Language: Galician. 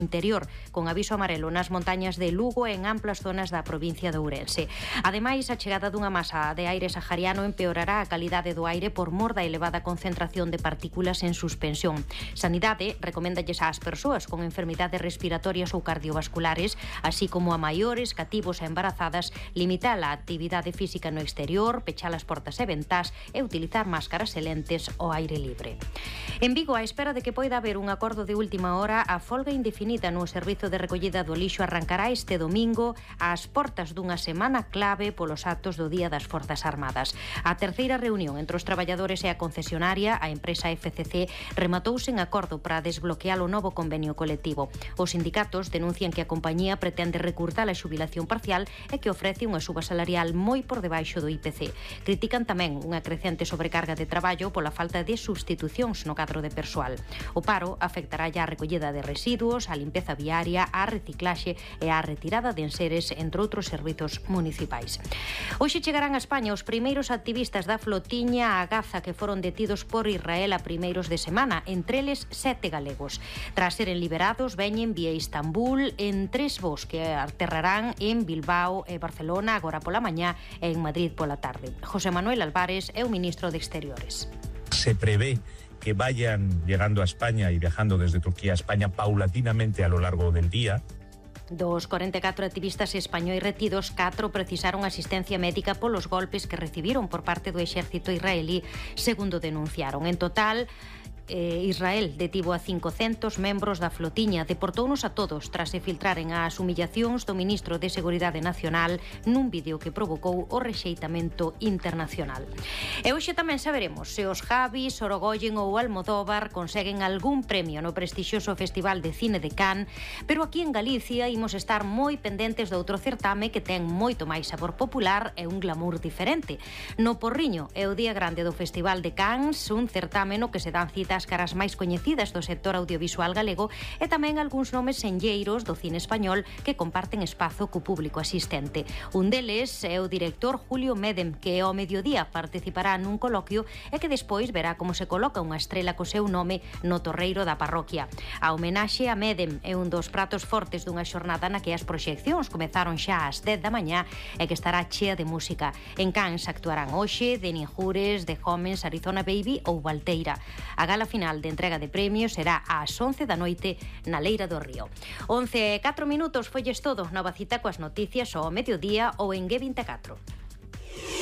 interior, con aviso amarelo nas montañas de Lugo e en amplas zonas da provincia de Ourense. Ademais, a chegada dunha masa de aire sahariano empeorará a calidade do aire por mor da elevada concentración de partículas en suspensión. Sanidade recoméndalles ás persoas con enfermidades respiratorias ou cardiovasculares, así como a maiores, cativos e embarazadas, limitar a actividade física no exterior, pechar as portas e ventás e utilizar máscaras e lentes ao aire libre. En Vigo, á espera de que poida haber un acordo de última hora, a folga indefinida no servizo de recollida do lixo arrancará este domingo ás portas dunha semana clave polos actos do Día das Forzas Armadas. A terceira reunión entre os traballadores e a concesionaria, a empresa FCC, rematouse en acordo para desbloquear o novo convenio colectivo. Os sindicatos denuncian que a compañía pretende recurtar a xubilación parcial e que ofrece unha suba salarial moi por debaixo do IPC. Critican tamén unha crecente sobrecarga de traballo pola falta de substitucións no cadro de persoal. O paro afectará ya a recollida de residuos, a limpeza viaria, a reciclaxe e a retirada de enseres, entre outros servizos municipais. Hoxe chegarán a España os primeiros activistas da flotiña a Gaza que foron detidos por Israel a primeiros de semana, entre eles 7 galegos. Tras seren liberados, veñen vía Istambul en 3 voos que aterrarán en Bilbao e Barcelona agora pola mañá e en Madrid pola tarde. José Manuel Álvarez é o ministro de Exteriores. Se prevé que vayan llegando a España y viajando desde Turquía a España paulatinamente a lo largo del día. Dos 44 activistas españois retidos, 4 precisaron asistencia médica polos golpes que recibiron por parte do exército israelí, segundo denunciaron. En total, Israel detivo a 500 membros da flotiña, deportounos a todos tras se filtraren as humillacións do ministro de Seguridade Nacional nun vídeo que provocou o rexeitamento internacional. E hoxe tamén saberemos se os Javis, Sorogoyen ou Almodóvar conseguen algún premio no prestixioso Festival de Cine de Cannes, pero aquí en Galicia imos estar moi pendentes de outro certame que ten moito máis sabor popular e un glamour diferente. No Porriño é o día grande do Festival de Cannes, un certame no que se dan cita as caras máis coñecidas do sector audiovisual galego e tamén algúns nomes senlleiros do cine español que comparten espazo co público asistente. Un deles é o director Julio Medem, que ao mediodía participará nun coloquio e que despois verá como se coloca unha estrela co seu nome no torreiro da parroquia. A homenaxe a Medem é un dos pratos fortes dunha xornada na que as proxeccións comezaron xa ás 10 da mañá e que estará chea de música. En Cannes actuarán hoxe Deni Jures, The Homens, Arizona Baby ou Valteira. A gala final de entrega de premios será ás 11 da noite na Leira do Río. 11:04 minutos, folles todo. Nova cita coas noticias ao mediodía ou en G24.